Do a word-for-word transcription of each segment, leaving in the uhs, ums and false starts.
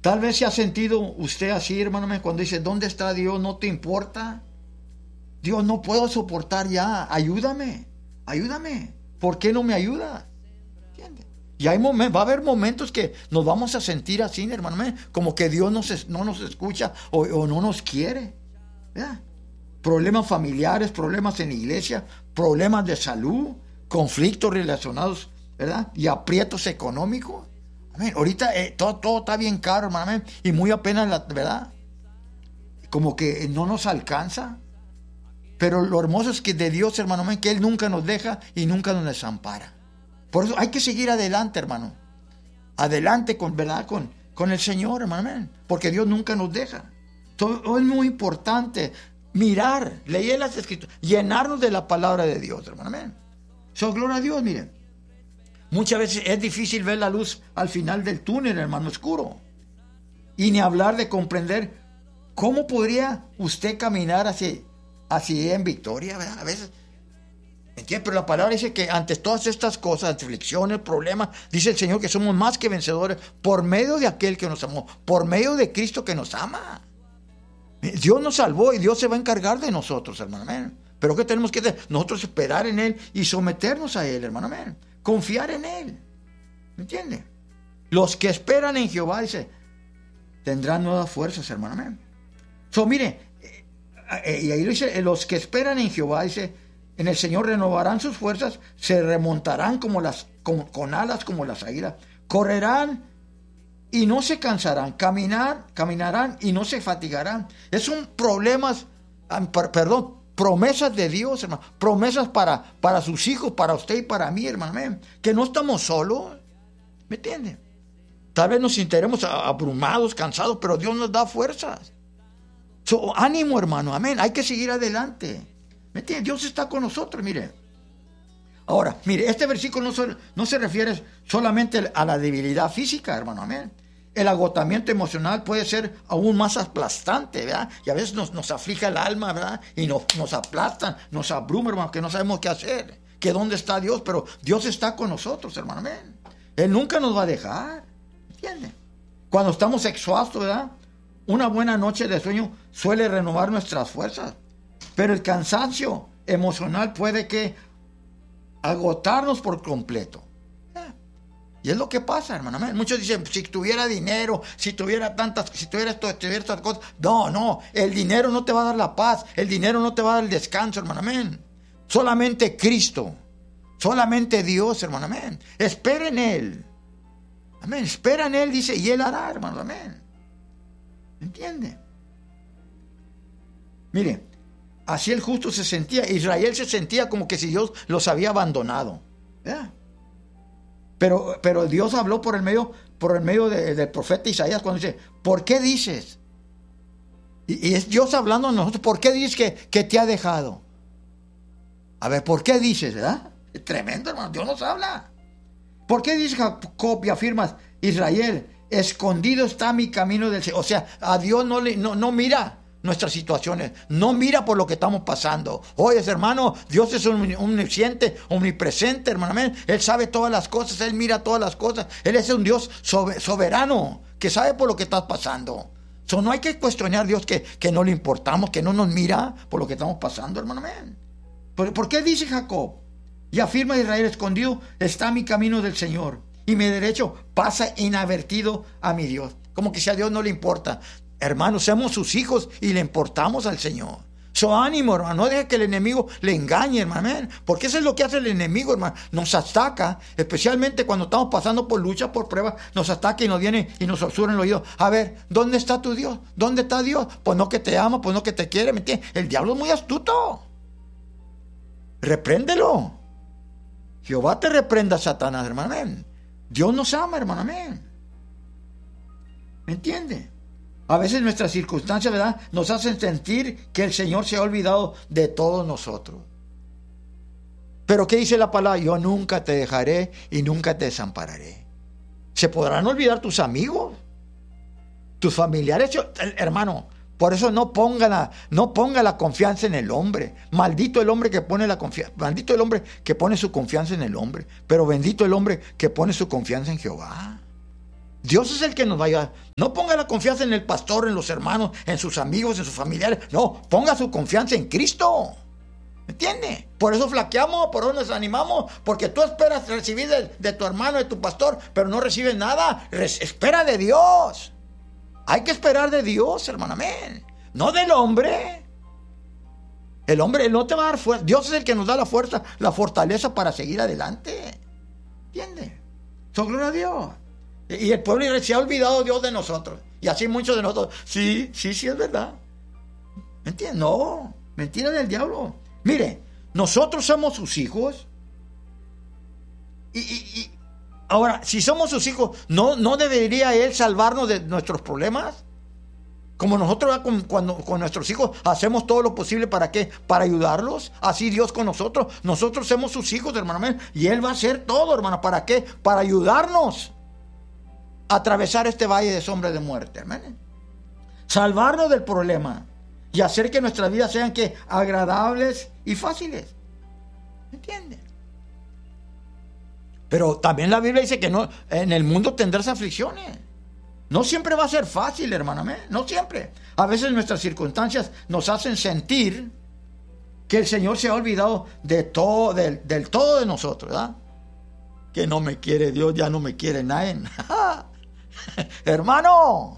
Tal vez se ha sentido usted así, hermano, cuando dice, ¿dónde está Dios? ¿No te importa? Dios, no puedo soportar ya, ayúdame, ayúdame. ¿Por qué no me ayuda? ¿Entiende? Y hay momentos, va a haber momentos que nos vamos a sentir así, hermano, como que Dios nos, no nos escucha o, o no nos quiere. ¿Verdad? Problemas familiares, problemas en la iglesia, problemas de salud, conflictos relacionados, ¿verdad? Y aprietos económicos. Amén. Ahorita eh, todo, todo está bien caro, hermano, amén. Y muy apenas, la verdad, como que no nos alcanza. Pero lo hermoso es que de Dios, hermano, amén, que Él nunca nos deja y nunca nos desampara. Por eso hay que seguir adelante, hermano. Adelante, con verdad, con, con el Señor, hermano, amén. Porque Dios nunca nos deja. Todo, es muy importante mirar, leer las Escrituras, llenarnos de la palabra de Dios, hermano, amén. So, gloria a Dios, miren. Muchas veces es difícil ver la luz al final del túnel, hermano, oscuro. Y ni hablar de comprender cómo podría usted caminar hacia, hacia en victoria, ¿verdad? A veces, ¿entiendes? Pero la palabra dice que ante todas estas cosas, aflicciones, problemas, dice el Señor que somos más que vencedores por medio de aquel que nos amó, por medio de Cristo que nos ama. Dios nos salvó y Dios se va a encargar de nosotros, hermano, amén. Pero ¿qué tenemos que hacer? Nosotros esperar en Él y someternos a Él, hermano, amén. Confiar en Él. ¿Me entiende? Los que esperan en Jehová, dice, tendrán nuevas fuerzas, hermano, amén. So, mire, eh, eh, y ahí dice, los que esperan en Jehová, dice, en el Señor renovarán sus fuerzas, se remontarán como las, con, con alas como las águilas, correrán y no se cansarán, caminar, caminarán y no se fatigarán. Es son problemas, perdón, promesas de Dios, hermano, promesas para, para sus hijos, para usted y para mí, hermano, amén. Que no estamos solos, ¿me entiende? Tal vez nos sinteremos abrumados, cansados, pero Dios nos da fuerzas. So, ánimo, hermano, amén. Hay que seguir adelante, ¿me entiende? Dios está con nosotros, mire. Ahora, mire, este versículo no, so, no se refiere solamente a la debilidad física, hermano, amén. El agotamiento emocional puede ser aún más aplastante, ¿verdad? Y a veces nos, nos aflige el alma, ¿verdad? Y nos, nos aplastan, nos abruma, hermano, que no sabemos qué hacer. Que dónde está Dios, pero Dios está con nosotros, hermano, amén. Él nunca nos va a dejar, ¿entiende? Cuando estamos exhaustos, ¿verdad? Una buena noche de sueño suele renovar nuestras fuerzas. Pero el cansancio emocional puede que agotarnos por completo. Y es lo que pasa, hermano. Muchos dicen, si tuviera dinero, si tuviera tantas, si tuviera esto, si tuviera estas cosas. No, no, el dinero no te va a dar la paz, el dinero no te va a dar el descanso, hermano. Amén. Solamente Cristo, solamente Dios, hermano. Amén. Espera en Él. Amén. Espera en Él, dice, y Él hará, hermano. Amén. ¿Entiende? Mire, así el justo se sentía, Israel se sentía como que si Dios los había abandonado. ¿Verdad? Pero, pero Dios habló por el medio, por el medio de, del profeta Isaías cuando dice, ¿por qué dices? Y, y es Dios hablando a nosotros, ¿por qué dices que, que te ha dejado? A ver, ¿por qué dices, verdad? Es tremendo, hermano, Dios nos habla. ¿Por qué dices, Jacob, y afirmas, Israel, escondido está mi camino del Señor? O sea, a Dios no, le, no, no mira nuestras situaciones, no mira por lo que estamos pasando. Oye, hermano, Dios es omnisciente, omnipresente, hermano, amén. Él sabe todas las cosas, Él mira todas las cosas. Él es un Dios soberano, que sabe por lo que estás pasando. So, no hay que cuestionar a Dios que, que no le importamos, que no nos mira por lo que estamos pasando, hermano, amén. ¿Por, ¿por qué dice Jacob? Y afirma Israel, escondido está mi camino del Señor, y mi derecho pasa inadvertido a mi Dios. Como que si a Dios no le importa. Hermanos, somos sus hijos y le importamos al Señor. So, ánimo, hermano, no deje que el enemigo le engañe, hermano, porque eso es lo que hace el enemigo, hermano. Nos ataca, especialmente cuando estamos pasando por lucha, por pruebas, nos ataca y nos viene y nos obsura el oído. A ver, ¿dónde está tu Dios? ¿Dónde está Dios? Pues no que te ama, pues no que te quiere, ¿me entiendes? El diablo es muy astuto. Repréndelo. Jehová te reprenda, Satanás, hermano. Dios nos ama, hermano, amén. ¿Me entiende? A veces nuestras circunstancias, ¿verdad?, nos hacen sentir que el Señor se ha olvidado de todos nosotros. Pero ¿qué dice la palabra? Yo nunca te dejaré y nunca te desampararé. ¿Se podrán olvidar tus amigos? ¿Tus familiares? Yo, hermano, por eso no ponga la, no ponga la confianza en el hombre. Maldito el hombre que pone la confianza, maldito el hombre que pone su confianza en el hombre. Pero bendito el hombre que pone su confianza en Jehová. Dios es el que nos va a ayudar. No ponga la confianza en el pastor, en los hermanos, en sus amigos, en sus familiares. No, ponga su confianza en Cristo. ¿Me entiende? Por eso flaqueamos, por eso nos animamos, porque tú esperas recibir de, de tu hermano, de tu pastor, pero no recibes nada. Res, espera de Dios. Hay que esperar de Dios, hermano, amén. No del hombre. El hombre no te va a dar fuerza. Dios es el que nos da la fuerza, la fortaleza para seguir adelante. ¿Entiende? So, gloria a Dios. Y el pueblo se ha olvidado Dios de nosotros. Y así muchos de nosotros. Sí, sí, sí es verdad. ¿Me entiendes? No, mentira del diablo. Mire, nosotros somos sus hijos. Y, y, y ahora, si somos sus hijos, ¿no, no debería Él salvarnos de nuestros problemas? Como nosotros con, cuando, con nuestros hijos hacemos todo lo posible para qué, para ayudarlos. Así Dios con nosotros. Nosotros somos sus hijos, hermano. Y Él va a hacer todo, hermano. ¿Para qué? Para ayudarnos a atravesar este valle de sombra de muerte, hermano. Salvarnos del problema y hacer que nuestras vidas sean que agradables y fáciles. ¿Me entienden? Pero también la Biblia dice que no, en el mundo tendrás aflicciones. No siempre va a ser fácil, hermano, ¿eh? No siempre. A veces nuestras circunstancias nos hacen sentir que el Señor se ha olvidado de todo, del, del todo de nosotros, ¿verdad? Que no me quiere Dios, ya no me quiere nadie. Hermano,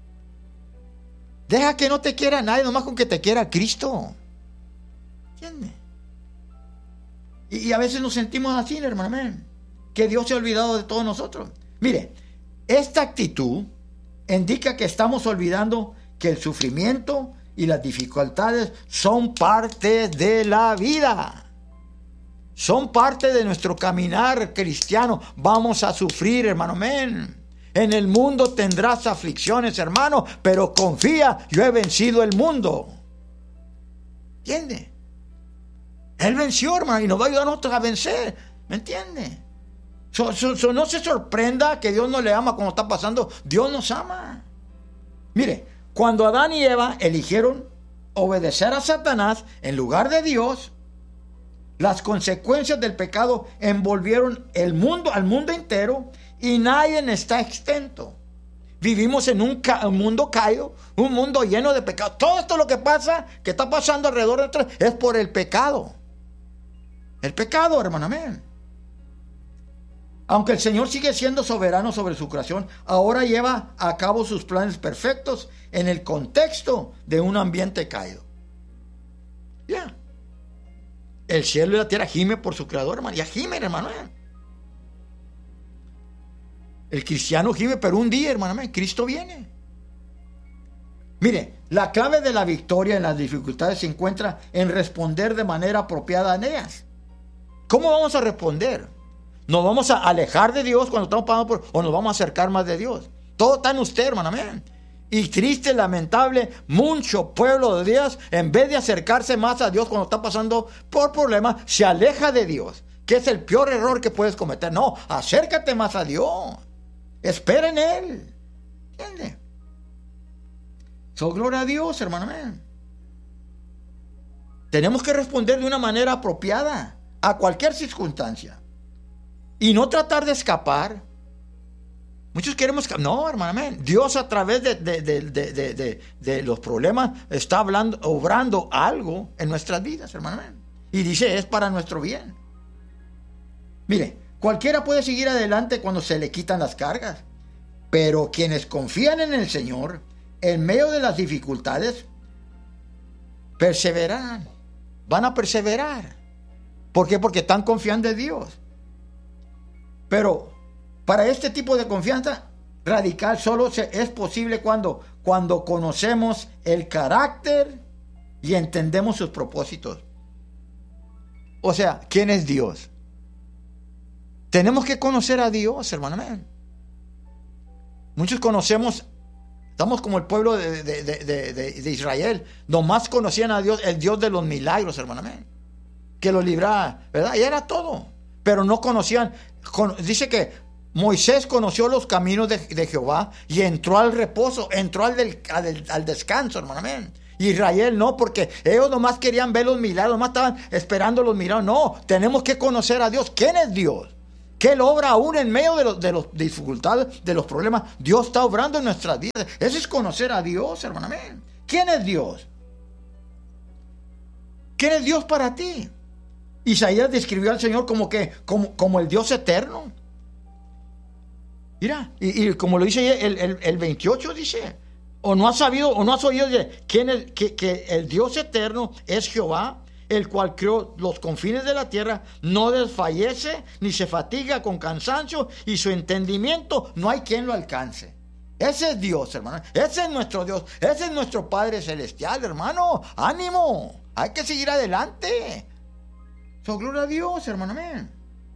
deja que no te quiera nadie, nomás con que te quiera Cristo. ¿Entiendes? Y, y a veces nos sentimos así, hermano, ¿eh? Que Dios se ha olvidado de todos nosotros. Mire, esta actitud indica que estamos olvidando que el sufrimiento y las dificultades son parte de la vida. Son parte de nuestro caminar cristiano. Vamos a sufrir, hermano. Amén. En el mundo tendrás aflicciones, hermano, pero confía, yo he vencido el mundo. ¿Entiende? Él venció, hermano, y nos va a ayudar a nosotros a vencer. ¿Me entiende? So, so, so, no se sorprenda que Dios no le ama cuando está pasando. Dios nos ama. Mire, cuando Adán y Eva eligieron obedecer a Satanás en lugar de Dios, las consecuencias del pecado envolvieron el mundo, al mundo entero, y nadie está exento. Vivimos en un, ca- un mundo caído, un mundo lleno de pecado. Todo esto lo que pasa, que está pasando alrededor de nosotros, es por el pecado. El pecado, hermano, amén. Aunque el Señor sigue siendo soberano sobre su creación, ahora lleva a cabo sus planes perfectos en el contexto de un ambiente caído. Ya. Yeah. El cielo y la tierra gime por su creador, hermano. Ya gime, hermano. El cristiano gime, pero un día, hermano, Cristo viene. Mire, la clave de la victoria en las dificultades se encuentra en responder de manera apropiada a ellas. ¿Cómo vamos a responder? ¿Nos vamos a alejar de Dios cuando estamos pasando por, o nos vamos a acercar más de Dios? Todo está en usted, hermano, amén. Y triste, lamentable, mucho pueblo de Dios, en vez de acercarse más a Dios cuando está pasando por problemas, se aleja de Dios, que es el peor error que puedes cometer. No, acércate más a Dios. Espera en Él. ¿Entiendes? So, gloria a Dios, hermano, amén. Tenemos que responder de una manera apropiada a cualquier circunstancia. Y no tratar de escapar. Muchos queremos escapar. No, hermano, amén. Dios a través de, de, de, de, de, de, de los problemas está hablando, obrando algo en nuestras vidas, hermano, amén. Y dice, es para nuestro bien. Mire, cualquiera puede seguir adelante cuando se le quitan las cargas. Pero quienes confían en el Señor, en medio de las dificultades, perseverarán. Van a perseverar. ¿Por qué? Porque están confiando en Dios. Pero para este tipo de confianza radical solo se, es posible cuando, cuando conocemos el carácter y entendemos sus propósitos. O sea, ¿quién es Dios? Tenemos que conocer a Dios, hermano. Muchos conocemos, estamos como el pueblo de, de, de, de, de, de Israel, nomás conocían a Dios, el Dios de los milagros, hermano, que lo libraba, ¿verdad? Y era todo, pero no conocían. Con, dice que Moisés conoció los caminos de, de Jehová y entró al reposo, entró al, del, al, al descanso, hermano. Israel no, porque ellos nomás querían ver los milagros, nomás estaban esperando los milagros. No, tenemos que conocer a Dios. ¿Quién es Dios? que Él obra aún en medio de los, de los dificultades, de los problemas. Dios está obrando en nuestras vidas. Eso es conocer a Dios, hermano. Amén. ¿Quién es Dios? ¿Quién es Dios para ti? Isaías describió al Señor como que, como, como el Dios eterno. Mira, y, y como lo dice el, el, el veintiocho, dice, o no has sabido, o no has oído de quién es, que, que el Dios eterno es Jehová, el cual creó los confines de la tierra, no desfallece ni se fatiga con cansancio, y su entendimiento no hay quien lo alcance. Ese es Dios, hermano. Ese es nuestro Dios. Ese es nuestro Padre Celestial, hermano. ¡Ánimo! Hay que seguir adelante. So, gloria a Dios, hermano. Amén.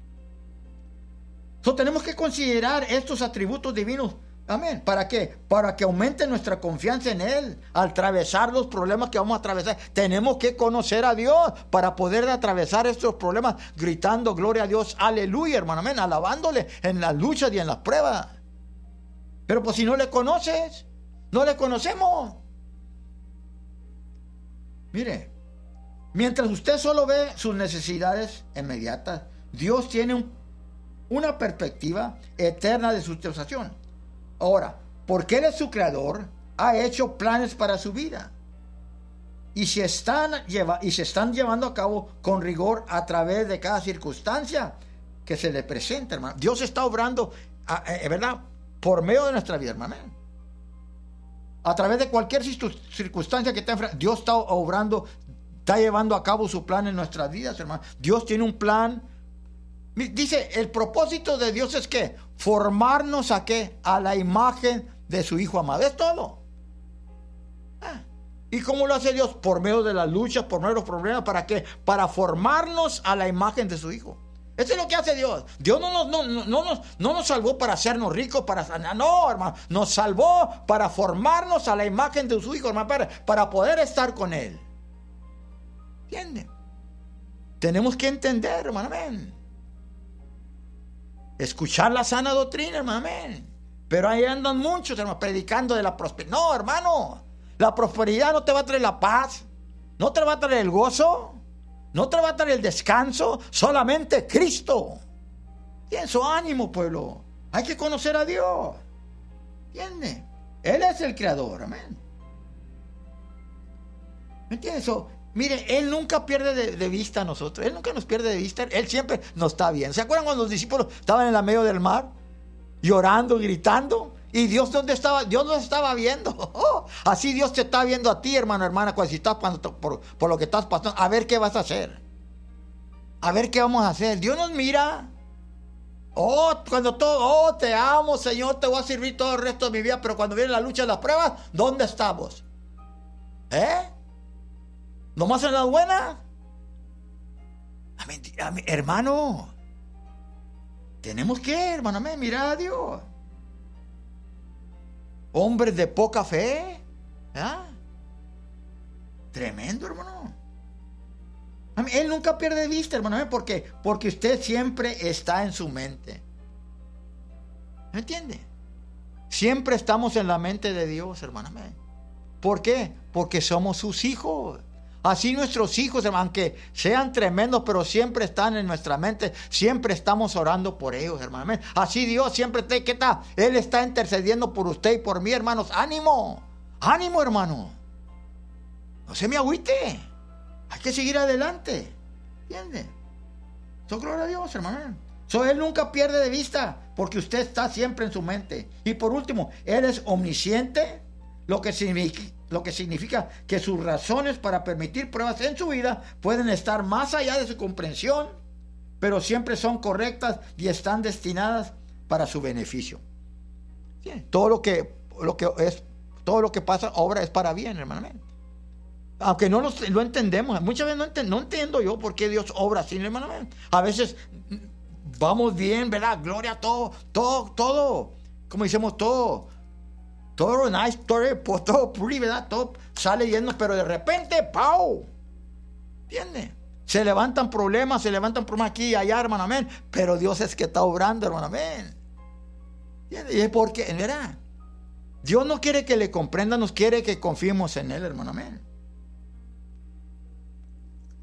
So, tenemos que considerar estos atributos divinos. Amén. ¿Para qué? Para que aumente nuestra confianza en Él. Al atravesar los problemas que vamos a atravesar, tenemos que conocer a Dios para poder atravesar estos problemas gritando gloria a Dios, aleluya, hermano. Amén. Alabándole en las luchas y en las pruebas. Pero pues si no le conoces, no le conocemos. Mire, mientras usted solo ve sus necesidades inmediatas, Dios tiene un, una perspectiva eterna de su situación. Ahora, porque Él es su creador, ha hecho planes para su vida. Y se están, lleva, y se están llevando a cabo con rigor a través de cada circunstancia que se le presenta, hermano. Dios está obrando, eh, ¿verdad?, por medio de nuestra vida, hermano. A través de cualquier circunstancia que esté enfrentando, Dios está obrando, está llevando a cabo su plan en nuestras vidas, hermano. Dios tiene un plan. Dice, el propósito de Dios es que formarnos a qué, a la imagen de su Hijo amado. Es todo. Ah. ¿Y cómo lo hace Dios? Por medio de las luchas, por medio de los problemas. ¿Para qué? Para formarnos a la imagen de su Hijo. Eso es lo que hace Dios. Dios no nos, no, no, no nos, no nos salvó para hacernos ricos, para no, hermano. Nos salvó para formarnos a la imagen de su Hijo, hermano, para, para poder estar con Él. ¿Entienden? Tenemos que entender, hermano, amén. Escuchar la sana doctrina, hermano, amén. Pero ahí andan muchos, hermano, predicando de la prosperidad. No, hermano, la prosperidad no te va a traer la paz, no te va a traer el gozo, no te va a traer el descanso, solamente Cristo. Tiene su ánimo, pueblo. Hay que conocer a Dios. ¿Entiendes? Él es el creador, amén. ¿Me entiendes? So, mire, Él nunca pierde de, de vista a nosotros. Él nunca nos pierde de vista. Él siempre nos está viendo. ¿Se acuerdan cuando los discípulos estaban en la medio del mar? Llorando, gritando. ¿Y Dios dónde estaba? Dios nos estaba viendo. Oh, así Dios te está viendo a ti, hermano, hermana, cuando si estás pasando por, por lo que estás pasando. A ver qué vas a hacer. A ver qué vamos a hacer. Dios nos mira. Oh, cuando todo, oh, te amo, Señor, te voy a servir todo el resto de mi vida. Pero cuando viene la lucha y las pruebas, ¿dónde estamos? ¿Eh? ¿Nomás en las buenas? Amén, amén, hermano. Tenemos que, hermano, amén, mirar a Dios. Hombres de poca fe. ¿Ah? Tremendo, hermano. Amén. Él nunca pierde de vista, hermano. ¿Por qué? Porque usted siempre está en su mente. ¿Me entiende? Siempre estamos en la mente de Dios, hermano. Amén. ¿Por qué? Porque somos sus hijos. Así nuestros hijos, aunque sean tremendos, pero siempre están en nuestra mente. Siempre estamos orando por ellos, hermano. Así Dios siempre está, ¿qué está? Él está intercediendo por usted y por mí, hermanos. ¡Ánimo! ¡Ánimo, hermano! No se me agüite. Hay que seguir adelante. ¿Entiende? So, gloria a Dios, hermano. So, Él nunca pierde de vista, porque usted está siempre en su mente. Y por último, Él es omnisciente, lo que significa... Lo que significa que sus razones para permitir pruebas en su vida pueden estar más allá de su comprensión, pero siempre son correctas y están destinadas para su beneficio. ¿Sí? Todo lo que, lo que es, todo lo que pasa, obra es para bien, hermano. Aunque no lo, lo entendemos, muchas veces no, ent, no entiendo yo por qué Dios obra así, hermano. A veces vamos bien, ¿verdad? Gloria a todo, todo, todo, como decimos, todo. Todo nice, todo, todo pretty, ¿verdad? Todo sale lleno, pero de repente, ¡pau! ¿Entiendes? Se levantan problemas, se levantan problemas aquí y allá, hermano, amén. Pero Dios es que está obrando, hermano, amén. ¿Entiendes? Y es porque, ¿verdad? Dios no quiere que le comprendan, nos quiere que confiemos en Él, hermano, amén.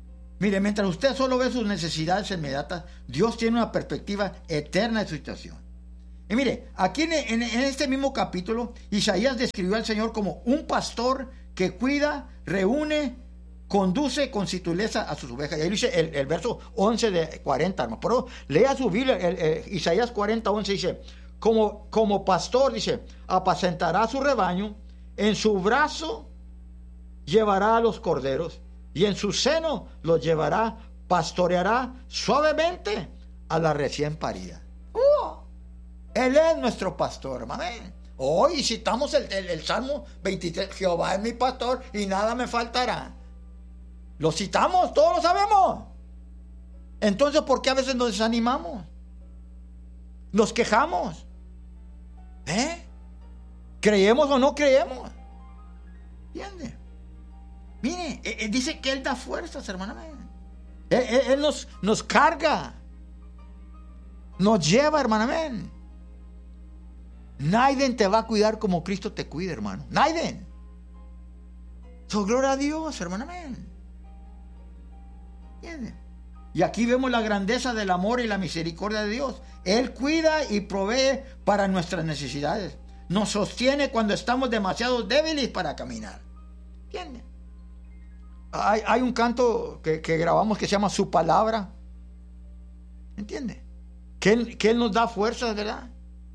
Mire, mientras usted solo ve sus necesidades inmediatas, Dios tiene una perspectiva eterna de su situación. Y mire, aquí en, en, en este mismo capítulo, Isaías describió al Señor como un pastor que cuida, reúne, conduce con sutileza a sus ovejas. Y ahí dice el, el verso once de cuarenta, hermano. Pero lea su Biblia, el, el, Isaías cuarenta, once dice, como, como pastor, dice, apacentará su rebaño, en su brazo llevará a los corderos, y en su seno los llevará, pastoreará suavemente a la recién parida. ¡Uh! Él es nuestro pastor, hermano. Hoy citamos el, el, el Salmo veintitrés, Jehová es mi pastor y nada me faltará. Lo citamos, todos lo sabemos. Entonces, ¿por qué a veces nos desanimamos? Nos quejamos. ¿Eh? ¿Creemos o no creemos? ¿Entiende? Mire, él dice que Él da fuerzas, hermano. Él, él, él nos, nos carga. Nos lleva, hermano. Nadie te va a cuidar como Cristo te cuida, hermano. Nadie. So, gloria a Dios, hermano. ¿Entiende? Y aquí vemos la grandeza del amor y la misericordia de Dios. Él cuida y provee para nuestras necesidades. Nos sostiene cuando estamos demasiado débiles para caminar. ¿Entiende? Hay, hay un canto que, que grabamos que se llama Su Palabra. ¿Entiende? Que él, que él nos da fuerza, ¿verdad?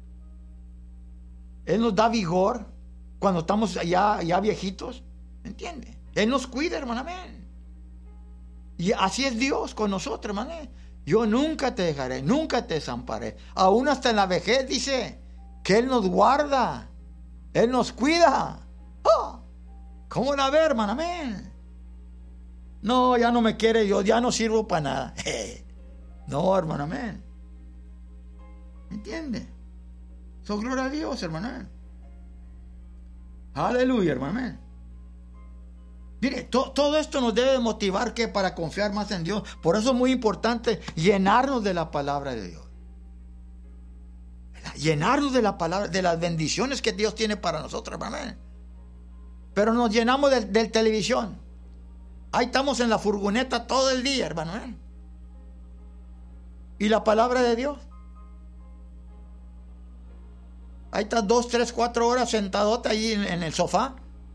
Él nos da vigor cuando estamos ya, ya viejitos. ¿Entiende? Él nos cuida, hermano. Amén. Y así es Dios con nosotros, hermano. Yo nunca te dejaré, nunca te desamparé. Aún hasta en la vejez dice que Él nos guarda. Él nos cuida. ¡Oh! ¿Cómo la ve, hermano? Amén. No, ya no me quiere Dios, ya no sirvo para nada. No, hermano, amén. ¿Entiende? So, gloria a Dios, hermano. Amén. Aleluya, hermano. Amén. Mire, to, todo esto nos debe motivar que para confiar más en Dios. Por eso es muy importante llenarnos de la palabra de Dios. ¿Verdad? Llenarnos de la palabra, de las bendiciones que Dios tiene para nosotros, hermano. Pero nos llenamos de, de televisión. Ahí estamos en la furgoneta todo el día, hermano. ¿eh? ¿Y la palabra de Dios? Ahí estás dos, tres, cuatro horas sentadote ahí en, en el sofá.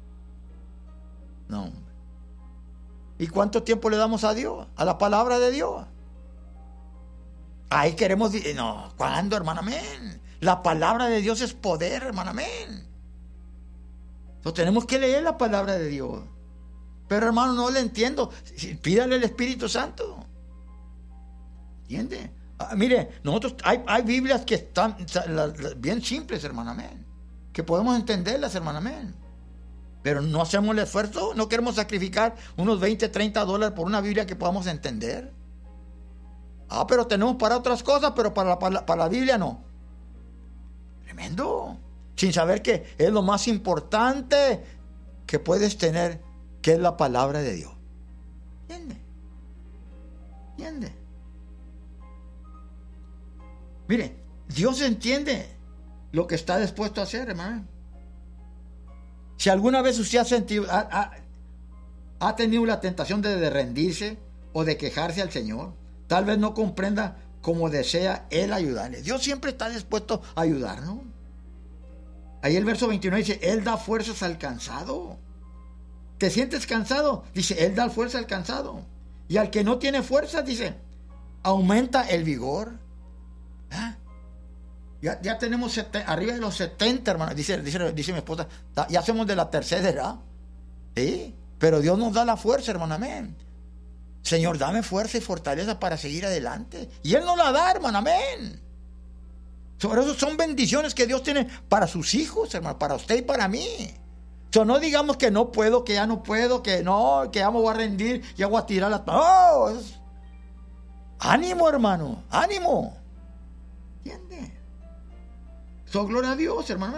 No. ¿Y cuánto tiempo le damos a Dios? A la palabra de Dios. Ahí queremos... No, ¿cuándo, hermano? Amén. La palabra de Dios es poder, hermano. Amén. Entonces tenemos que leer la palabra de Dios. Pero hermano, no le entiendo. Pídale al Espíritu Santo. ¿Entiende? Ah, mire, nosotros hay, hay Biblias que están bien simples, hermano, amén. Que podemos entenderlas, hermano, amén. Pero no hacemos el esfuerzo, no queremos sacrificar unos veinte, treinta dólares por una Biblia que podamos entender. Ah, pero tenemos para otras cosas, pero para la, para, para la Biblia no. Tremendo. Sin saber que es lo más importante que puedes tener, que es la palabra de Dios. ¿Entiende? ¿Entiende? Mire, Dios entiende lo que está dispuesto a hacer, hermano. Si alguna vez usted ha sentido, ha, ha, ha tenido la tentación de, de rendirse o de quejarse al Señor, tal vez no comprenda cómo desea Él ayudarle. Dios siempre está dispuesto a ayudarnos. Ahí el verso veintinueve dice, Él da fuerzas al cansado. ¿Te sientes cansado? Dice, Él da fuerza al cansado. Y al que no tiene fuerzas, dice, aumenta el vigor. ¿Ah? Ya, ya tenemos sete, arriba de los setenta, hermano. Dice, dice, dice mi esposa, ya somos de la tercera edad. ¿Sí? Pero Dios nos da la fuerza, hermano. Amén. Señor, dame fuerza y fortaleza para seguir adelante. Y Él nos la da, hermano. Amén. Sobre eso son bendiciones que Dios tiene para sus hijos, hermano. Para usted y para mí. So, no digamos que no puedo, que ya no puedo, que no, que ya me voy a rendir, ya voy a tirar la... ¡No! Es... Ánimo, hermano. Ánimo. ¿Entiende? So, gloria a Dios, hermano.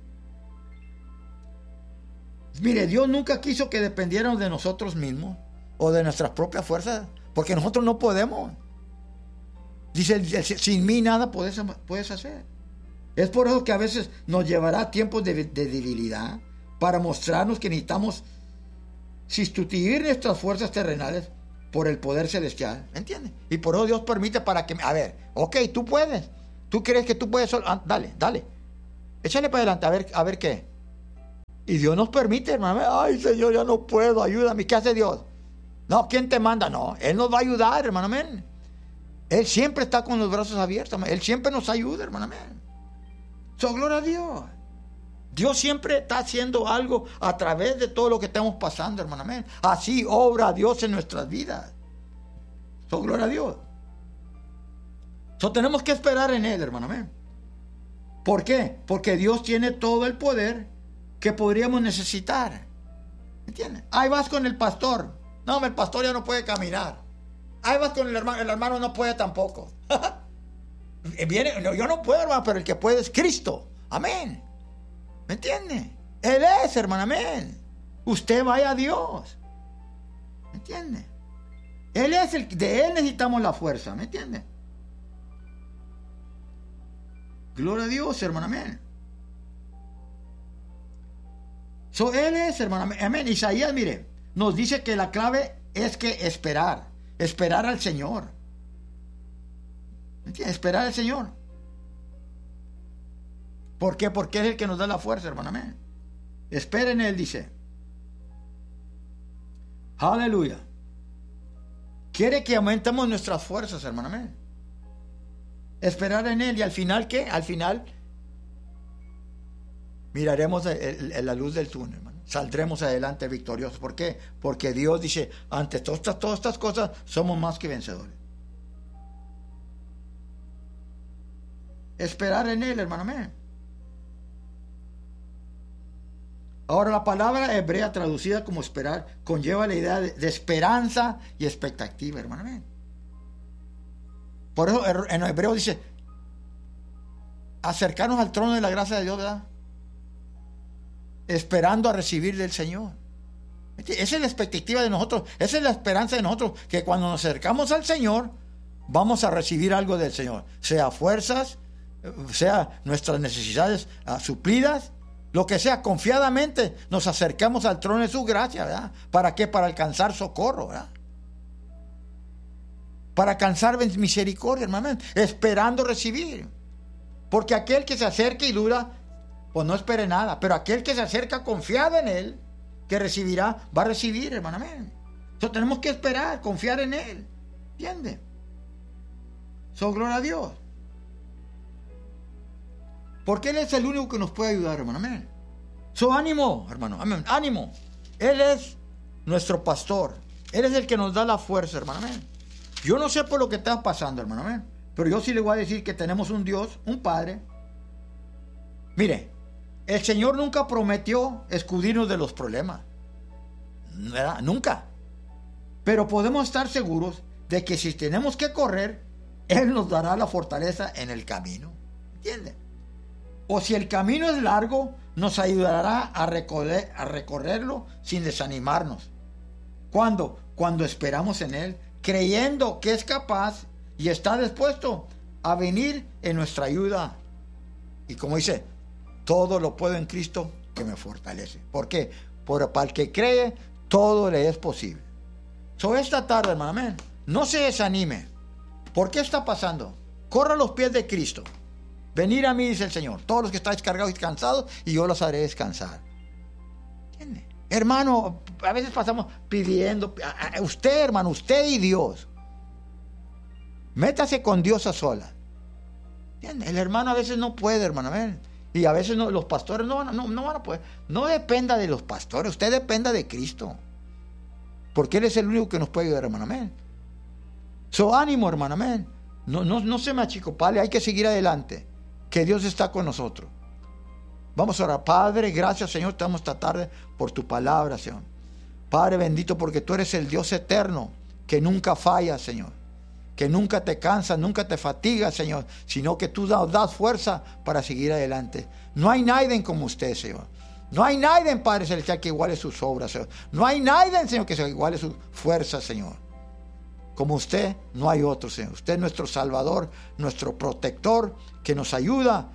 Mire, Dios nunca quiso que dependiéramos de nosotros mismos o de nuestras propias fuerzas, porque nosotros no podemos. Dice, sin mí nada puedes, puedes hacer. Es por eso que a veces nos llevará tiempos de, de debilidad para mostrarnos que necesitamos sustituir nuestras fuerzas terrenales por el poder celestial, ¿me entiendes? Y por eso Dios permite para que, a ver, ok, tú puedes, tú crees que tú puedes, ah, dale, dale, échale para adelante, a ver, a ver qué. Y Dios nos permite, hermano, ay Señor, ya no puedo, ayúdame, ¿qué hace Dios? No, ¿quién te manda? No, Él nos va a ayudar, hermano, amén. Él siempre está con los brazos abiertos, hermano. Él siempre nos ayuda, hermano, amén. So, gloria a Dios. Dios siempre está haciendo algo a través de todo lo que estamos pasando, hermano, amén. Así obra Dios en nuestras vidas. So, gloria a Dios. So, tenemos que esperar en Él, hermano, amén. ¿Por qué? Porque Dios tiene todo el poder que podríamos necesitar. ¿Entiendes? Ahí vas con el pastor. No, el pastor ya no puede caminar. Ahí vas con el hermano, el hermano no puede tampoco. Viene, yo no puedo, hermano, pero el que puede es Cristo. Amén. ¿Me entiende? Él es, hermano, amén. Usted vaya a Dios. ¿Me entiende? Él es el, de Él necesitamos la fuerza, ¿me entiende? Gloria a Dios, hermano, amén. So, Él es, hermano, amén. Isaías, mire, nos dice que la clave es que esperar, esperar al Señor. ¿Me entiende? Esperar al Señor. ¿Por qué? Porque es el que nos da la fuerza, hermano, amén. Esperen en Él, dice. Aleluya. Quiere que aumentemos nuestras fuerzas, hermano, amén. Esperar en Él, y al final, ¿qué? Al final miraremos el, el, la luz del túnel, hermano. Saldremos adelante victoriosos. ¿Por qué? Porque Dios dice, ante todas estas, todas estas cosas, somos más que vencedores. Esperar en Él, hermano, amén. Ahora, la palabra hebrea traducida como esperar conlleva la idea de, de esperanza y expectativa, hermano, amén. Por eso en hebreo dice acercarnos al trono de la gracia de Dios, ¿verdad? Esperando a recibir del Señor. Esa es la expectativa de nosotros, esa es la esperanza de nosotros, que cuando nos acercamos al Señor vamos a recibir algo del Señor, sea fuerzas, sea nuestras necesidades uh, suplidas, lo que sea, confiadamente nos acercamos al trono de su gracia, ¿verdad? ¿Para qué? Para alcanzar socorro, ¿verdad? Para alcanzar misericordia, hermano, esperando recibir. Porque aquel que se acerca y duda, pues no espere nada, pero aquel que se acerca confiado en Él, que recibirá, va a recibir, hermano, amén. Entonces tenemos que esperar, confiar en Él, ¿entiende? So, gloria a Dios. Porque Él es el único que nos puede ayudar, hermano, amén. So, ánimo, hermano, amén, ánimo. Él es nuestro pastor, Él es el que nos da la fuerza, hermano, amén. Yo no sé por lo que está pasando, hermano, amén, pero yo sí le voy a decir que tenemos un Dios, un Padre. Mire, el Señor nunca prometió escudirnos de los problemas, ¿verdad? Nunca. Pero podemos estar seguros de que si tenemos que correr, Él nos dará la fortaleza en el camino, ¿entiende? O si el camino es largo, nos ayudará a recorrer, a recorrerlo sin desanimarnos. ¿Cuándo? Cuando esperamos en Él, creyendo que es capaz y está dispuesto a venir en nuestra ayuda. Y como dice, todo lo puedo en Cristo que me fortalece. ¿Por qué? Por, para el que cree, todo le es posible. So, esta tarde, hermano, amén, no se desanime. ¿Por qué está pasando? Corra a los pies de Cristo. Venir a mí, dice el Señor, todos los que estáis cargados y cansados, y yo los haré descansar. ¿Entiende? Hermano, a veces pasamos pidiendo, a, a, usted, hermano, usted y Dios. Métase con Dios a solas. ¿Entiende? El hermano a veces no puede, hermano, amén. Y a veces no, los pastores no van, a, no, no van a poder. No dependa de los pastores, usted dependa de Cristo. Porque Él es el único que nos puede ayudar, hermano, amén. So, ánimo, hermano, amén. No, no, no se me achicopale, hay que seguir adelante. Que Dios está con nosotros. Vamos a orar. Padre, gracias, Señor, te damos esta tarde por tu palabra, Señor. Padre bendito, porque tú eres el Dios eterno, que nunca falla, Señor. Que nunca te cansas, nunca te fatigas, Señor, sino que tú das, das fuerza para seguir adelante. No hay nadie como usted, Señor. No hay nadie, Padre Celestial, que iguale sus obras, Señor. No hay nadie, Señor, que se iguale sus fuerzas, Señor. Como usted, no hay otro, Señor. Usted es nuestro Salvador, nuestro protector, que nos ayuda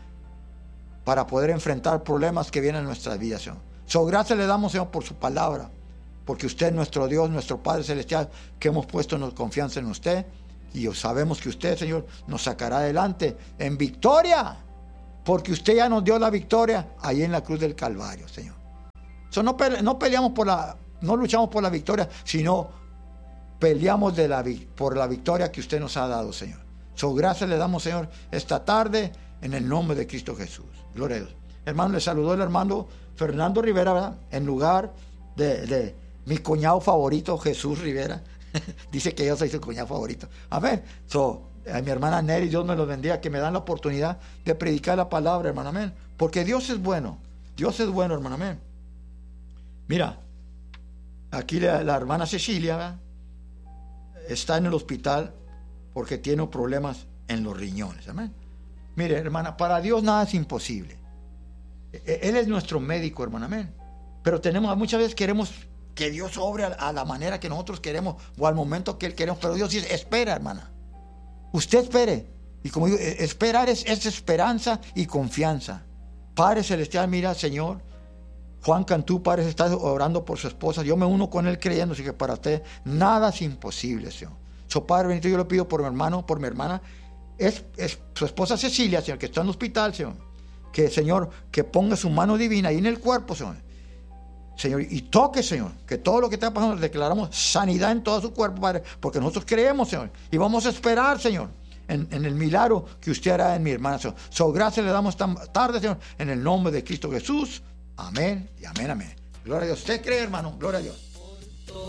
para poder enfrentar problemas que vienen en nuestras vidas, Señor. So, gracias le damos, Señor, por su palabra. porque usted es nuestro Dios, nuestro Padre Celestial, que hemos puesto nuestra confianza en usted. Y sabemos que usted, Señor, nos sacará adelante en victoria, porque usted ya nos dio la victoria ahí en la cruz del Calvario, Señor. So, no, pele, no peleamos por la, no luchamos por la victoria, sino peleamos de la, por la victoria que usted nos ha dado, Señor. So, gracias le damos, Señor, esta tarde en el nombre de Cristo Jesús. Gloria a Dios. Hermano, le saludó el hermano Fernando Rivera, ¿verdad? En lugar de, de mi cuñado favorito, Jesús Rivera. Dice que yo soy su cuñado favorito. Amén. So, a mi hermana Nelly, Dios me los bendiga, que me dan la oportunidad de predicar la palabra, hermano. Amén. Porque Dios es bueno. Dios es bueno, hermano. Amén. Mira, aquí la, la hermana Cecilia, ¿verdad? Está en el hospital porque tiene problemas en los riñones. Amén. Mire, hermana, para Dios nada es imposible. Él es nuestro médico, hermano. Amén. Pero tenemos, muchas veces queremos que Dios obre a, a la manera que nosotros queremos o al momento que Él queremos. Pero Dios dice, espera, hermana. Usted espere. Y como digo, esperar es, es esperanza y confianza. Padre Celestial, mira, Señor, Juan Cantú, Padre, está orando por su esposa. Yo me uno con él creyendo, así que para usted nada es imposible, Señor. So, Padre bendito, yo le pido por mi hermano, por mi hermana. Es, es su esposa Cecilia, Señor, que está en el hospital, Señor. Que, Señor, que ponga su mano divina ahí en el cuerpo, Señor. Señor, y toque, Señor, que todo lo que está pasando, declaramos sanidad en todo su cuerpo, Padre, porque nosotros creemos, Señor, y vamos a esperar, Señor, en, en el milagro que usted hará en mi hermana, Señor. So, gracias le damos esta tarde, Señor, en el nombre de Cristo Jesús. Amén y amén, amén. Gloria a Dios. ¿Usted cree, hermano? Gloria a Dios.